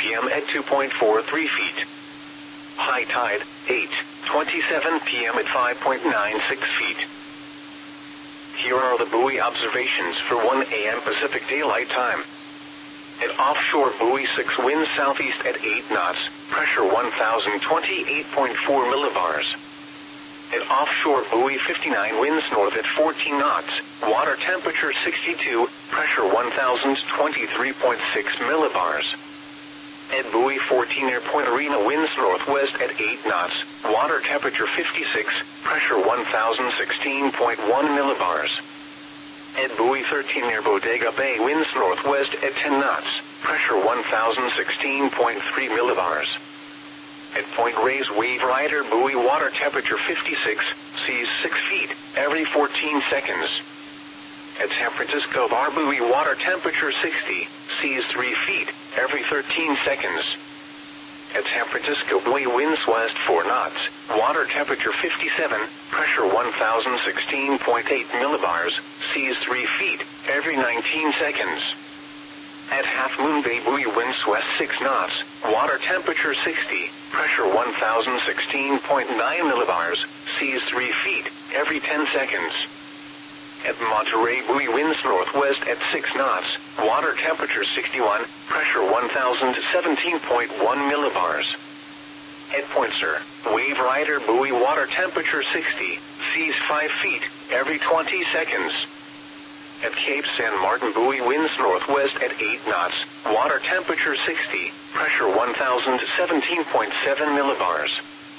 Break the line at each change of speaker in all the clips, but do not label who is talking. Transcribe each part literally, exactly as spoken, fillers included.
p m at two point four three feet. High tide, eight twenty-seven p m at five point nine six feet. Here are the buoy observations for one a m Pacific Daylight Time. At offshore buoy six, wind southeast at eight knots, pressure one thousand twenty-eight point four millibars. At offshore buoy fifty-nine, winds north at fourteen knots, water temperature sixty-two, pressure one thousand twenty-three point six millibars. At buoy fourteen, near Point Arena, winds northwest at eight knots, water temperature fifty-six, pressure one thousand sixteen point one millibars. At buoy thirteen, near Bodega Bay, winds northwest at ten knots, pressure one thousand sixteen point three millibars. At Point Reyes Wave Rider buoy, water temperature fifty-six, seas six feet, every fourteen seconds. At San Francisco Bar buoy, water temperature sixty, seas three feet, every thirteen seconds. At San Francisco buoy, winds west four knots, water temperature fifty-seven, pressure one thousand sixteen point eight millibars, seas three feet, every nineteen seconds. At Half Moon Bay buoy, winds west six knots, water temperature sixty, pressure one thousand sixteen point nine millibars, seas three feet, every ten seconds. At Monterey buoy, winds northwest at six knots, water temperature sixty-one, pressure one thousand seventeen point one millibars. At Point Sur, Wave Rider buoy, water temperature sixty, seas five feet, every twenty seconds. At Cape San Martin buoy, winds northwest at eight knots, water temperature sixty, pressure one thousand seventeen point seven millibars.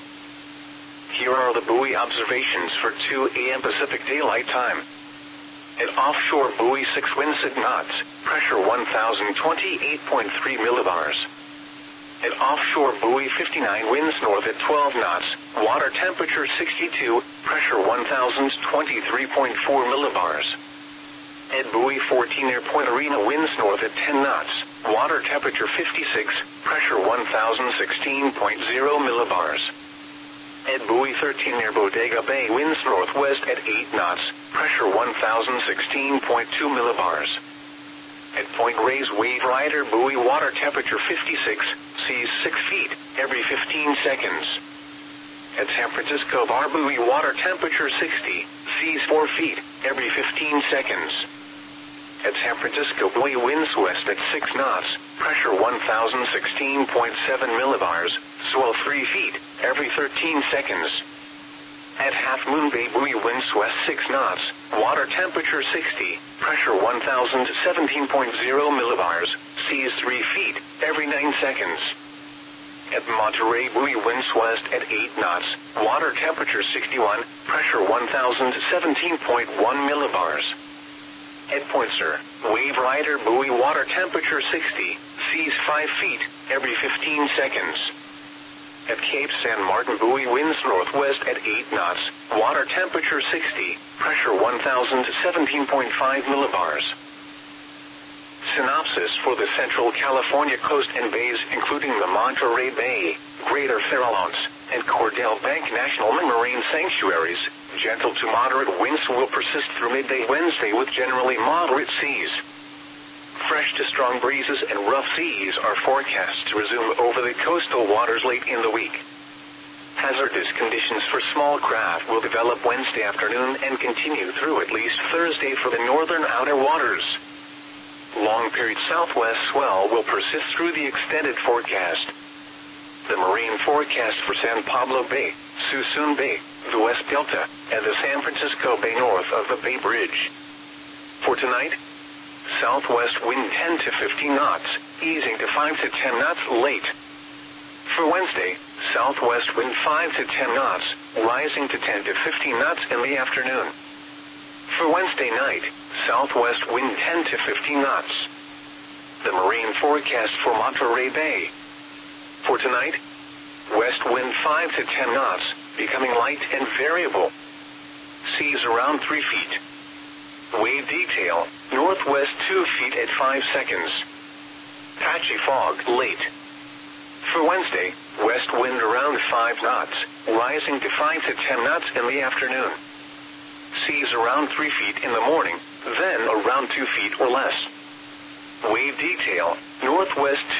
Here are the buoy observations for two a m Pacific Daylight Time. At offshore buoy six, winds at knots, pressure one thousand twenty-eight point three millibars. At offshore buoy fifty-nine, winds north at twelve knots, water temperature sixty-two, pressure one thousand twenty-three point four millibars. At buoy fourteen, near Point Arena, winds north at ten knots, water temperature fifty-six, pressure one thousand sixteen point zero millibars. At buoy thirteen, near Bodega Bay, winds northwest at eight knots, pressure one thousand sixteen point two millibars. At Point Reyes Wave Rider buoy, water temperature fifty-six, seas six feet, every fifteen seconds. At San Francisco Bar buoy, water temperature sixty, seas four feet, every fifteen seconds. At San Francisco buoy, winds west at six knots, pressure one thousand sixteen point seven millibars, swell three feet, every thirteen seconds. At Half Moon Bay buoy, winds west six knots, water temperature sixty, pressure one thousand seventeen point zero millibars, seas three feet, every nine seconds. At Monterey buoy, winds west at eight knots, water temperature sixty-one, pressure one thousand seventeen point one millibars. At Point Sur, Wave Rider buoy, water temperature sixty, seas five feet, every fifteen seconds. At Cape San Martin buoy, winds northwest at eight knots, water temperature sixty, pressure one thousand seventeen point five millibars. Synopsis for the Central California coast and bays, including the Monterey Bay, Greater Farallones, and Cordell Bank National Marine Sanctuaries. Gentle to moderate winds will persist through midday Wednesday with generally moderate seas. Fresh to strong breezes and rough seas are forecast to resume over the coastal waters late in the week. Hazardous conditions for small craft will develop Wednesday afternoon and continue through at least Thursday for the northern outer waters. Long-period southwest swell will persist through the extended forecast. The marine forecast for San Pablo Bay, Suisun Bay, the West Delta, and the San Francisco Bay north of the Bay Bridge. For tonight, southwest wind ten to fifteen knots, easing to five to ten knots late. For Wednesday, southwest wind five to ten knots, rising to ten to fifteen knots in the afternoon. For Wednesday night, southwest wind ten to fifteen knots. The marine forecast for Monterey Bay. For tonight, west wind five to ten knots, becoming light and variable. Seas around three feet. Wave detail, northwest two feet at five seconds. Patchy fog late. For Wednesday, west wind around five knots, rising to five to ten knots in the afternoon. Seas around three feet in the morning, then around two feet or less. Wave detail, northwest